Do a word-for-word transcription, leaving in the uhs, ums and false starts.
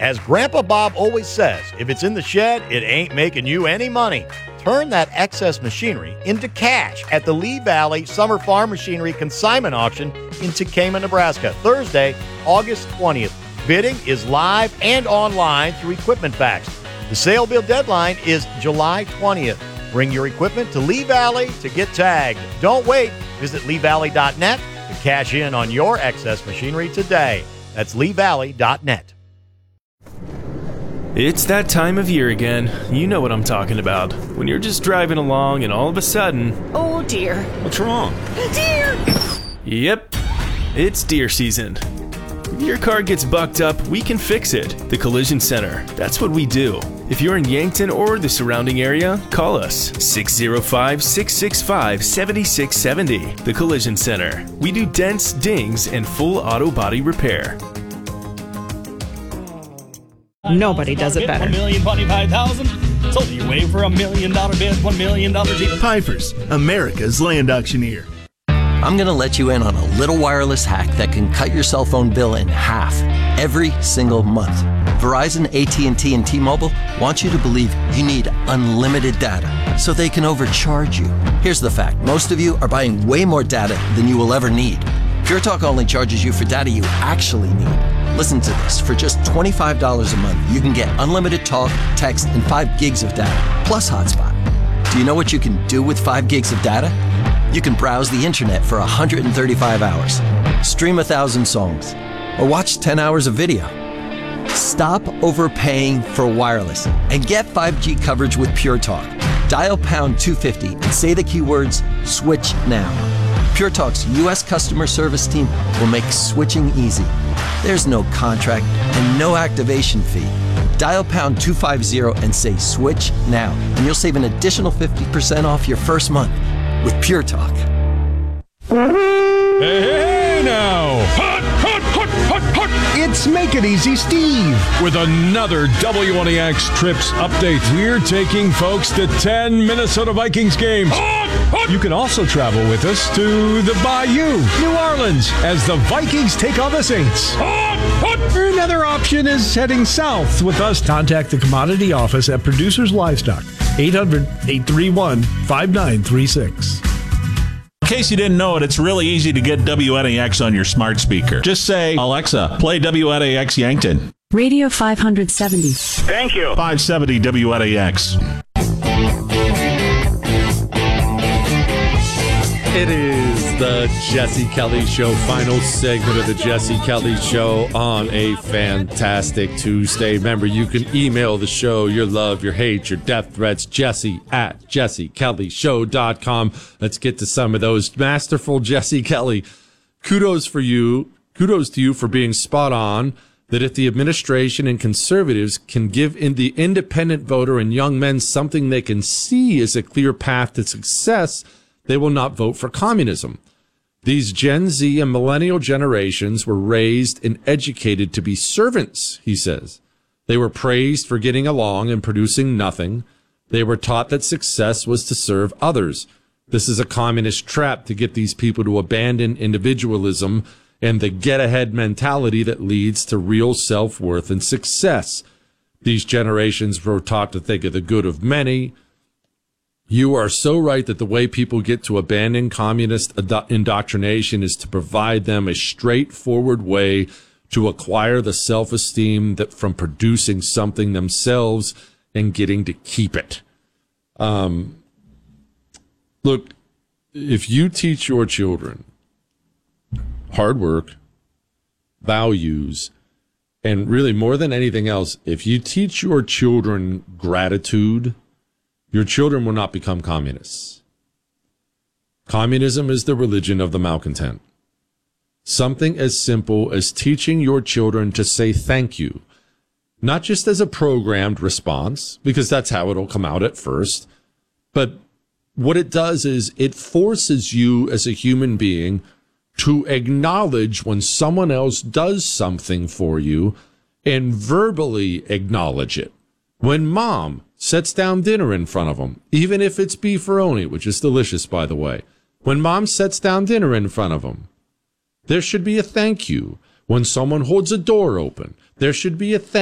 As Grandpa Bob always says, if it's in the shed, it ain't making you any money. Turn that excess machinery into cash at the Lee Valley Summer Farm Machinery Consignment Auction in Tekamah, Nebraska, Thursday, August twentieth. Bidding is live and online through Equipment Facts. The sale bid deadline is July twentieth. Bring your equipment to Lee Valley to get tagged. Don't wait. Visit lee valley dot net to cash in on your excess machinery today. That's lee valley dot net. It's that time of year again. You know what I'm talking about. When you're just driving along and all of a sudden... Oh, dear. What's wrong? Deer! Yep, it's deer season. If your car gets bucked up, we can fix it. The Collision Center. That's what we do. If you're in Yankton or the surrounding area, call us. six oh five, six six five, seven six seven oh. The Collision Center. We do dents, dings, and full auto body repair. Nobody does it better. one million twenty-five thousand. Sold you away for a million dollar bid, one million dollars even. Piper's, America's land auctioneer. I'm going to let you in on a little wireless hack that can cut your cell phone bill in half every single month. Verizon, A T and T, and T-Mobile want you to believe you need unlimited data so they can overcharge you. Here's the fact. Most of you are buying way more data than you will ever need. Pure Talk only charges you for data you actually need. Listen to this. For just twenty-five dollars a month, you can get unlimited talk, text, and five gigs of data, plus hotspot. Do you know what you can do with five gigs of data? You can browse the internet for one hundred thirty-five hours, stream one thousand songs, or watch ten hours of video. Stop overpaying for wireless and get five G coverage with Pure Talk. Dial pound two fifty and say the keywords switch now. Pure Talk's U S customer service team will make switching easy. There's no contract and no activation fee. Dial pound two fifty and say switch now, and you'll save an additional fifty percent off your first month with Pure Talk. Hey, hey now! Hot, hot, hot, hot, hot! It's Make It Easy Steve with another W N A X Trips update. We're taking folks to ten Minnesota Vikings games. Hot, hot! You can also travel with us to the Bayou, New Orleans, as the Vikings take on the Saints. Hot, hot! Another option is heading south with us. Contact the commodity office at Producers Livestock, eight hundred, eight three one, five nine three six. In case you didn't know it, it's really easy to get W N A X on your smart speaker. Just say, Alexa, play W N A X Yankton. Radio five seventy. Thank you. five seventy W N A X. It is the Jesse Kelly Show, final segment of the Jesse Kelly Show on a fantastic Tuesday. Remember, you can email the show your love, your hate, your death threats, Jesse at jesse kelly show dot com. Let's get to some of those. Masterful Jesse Kelly, kudos for you. Kudos to you for being spot on that if the administration and conservatives can give in the independent voter and young men something they can see as a clear path to success, they will not vote for communism. These Gen Z and millennial generations were raised and educated to be servants, he says. They were praised for getting along and producing nothing. They were taught that success was to serve others. This is a communist trap to get these people to abandon individualism and the get-ahead mentality that leads to real self-worth and success. These generations were taught to think of the good of many. You are so right that the way people get to abandon communist indoctrination is to provide them a straightforward way to acquire the self-esteem that from producing something themselves and getting to keep it. Um, look, if you teach your children hard work, values, and really more than anything else, if you teach your children gratitude, your children will not become communists. Communism is the religion of the malcontent. Something as simple as teaching your children to say thank you, not just as a programmed response, because that's how it'll come out at first, but what it does is it forces you as a human being to acknowledge when someone else does something for you and verbally acknowledge it. When mom sets down dinner in front of them, even if it's beefaroni, which is delicious, by the way. When mom sets down dinner in front of them, there should be a thank you. When someone holds a door open, there should be a thank